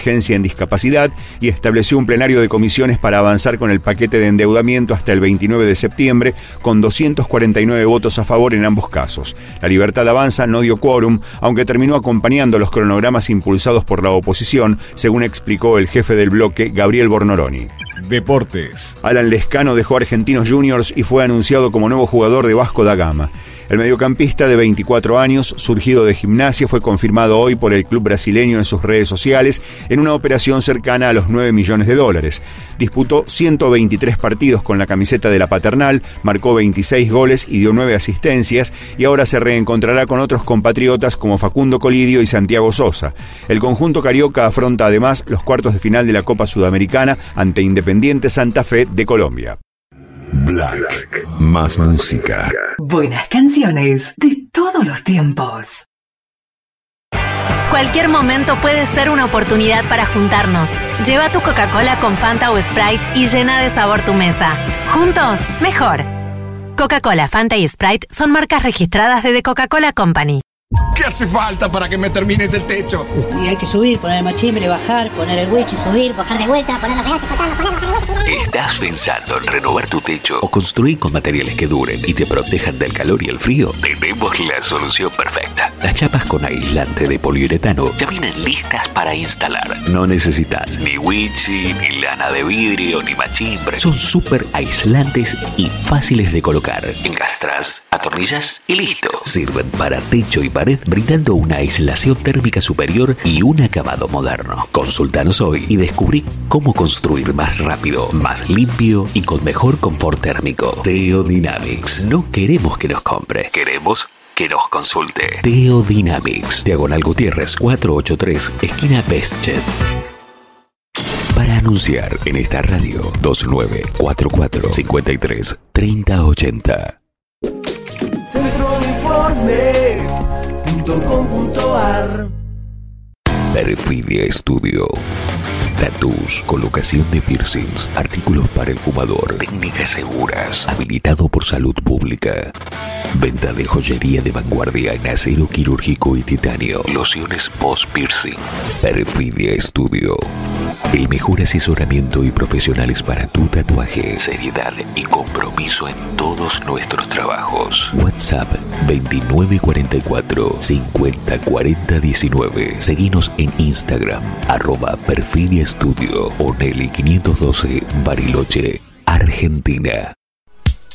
emergencia en discapacidad y estableció un plenario de comisiones para avanzar con el paquete de endeudamiento hasta el 29 de septiembre, con 249 votos a favor en ambos casos. La Libertad Avanza no dio quórum, aunque terminó acompañando los cronogramas impulsados por la oposición, según explicó el jefe del bloque, Gabriel Bornoroni. Deportes. Alan Lescano dejó Argentinos Juniors y fue anunciado como nuevo jugador de Vasco da Gama. El mediocampista de 24 años, surgido de Gimnasia, fue confirmado hoy por el club brasileño en sus redes sociales en una operación cercana a los $9 millones. Disputó 123 partidos con la camiseta de la paternal, marcó 26 goles y dio 9 asistencias, y ahora se reencontrará con otros compatriotas como Facundo Colidio y Santiago Sosa. El conjunto carioca afronta además los cuartos de final de la Copa Sudamericana ante Independiente Santa Fe de Colombia. Black. Más música. Buenas canciones de todos los tiempos. Cualquier momento puede ser una oportunidad para juntarnos. Lleva tu Coca-Cola con Fanta o Sprite y llena de sabor tu mesa. Juntos, mejor. Coca-Cola, Fanta y Sprite son marcas registradas de The Coca-Cola Company. ¿Qué hace falta para que me termines el techo? Y hay que subir, poner el machimbre, bajar, poner el wichi, subir, bajar de vuelta, poner los pedazos, bajar de vuelta. ¿Estás pensando en renovar tu techo o construir con materiales que duren y te protejan del calor y el frío? Tenemos la solución perfecta. Las chapas con aislante de poliuretano ya vienen listas para instalar. No necesitas ni wichi, ni lana de vidrio, ni machimbre. Son súper aislantes y fáciles de colocar. Encastras, atornillas y listo. Sirven para techo y pared, brindando una aislación térmica superior y un acabado moderno. Consultanos hoy y descubrí cómo construir más rápido, más limpio y con mejor confort térmico. Teodynamics. No queremos que nos compre, queremos que nos consulte. Teodynamics. Diagonal Gutiérrez 483, esquina Bestchet. Para anunciar en esta radio, 2944 53 3080. Centroinformes.com.ar. Perfidia Studio. Tatús, colocación de piercings, artículos para el fumador, técnicas seguras, habilitado por salud pública. Venta de joyería de vanguardia en acero quirúrgico y titanio. Lociones post-piercing. Perfidia Studio. El mejor asesoramiento y profesionales para tu tatuaje. Seriedad y compromiso en todos nuestros trabajos. WhatsApp 2944 504019. Seguinos en Instagram @Perfidia Studio o Nelly 512 Bariloche, Argentina.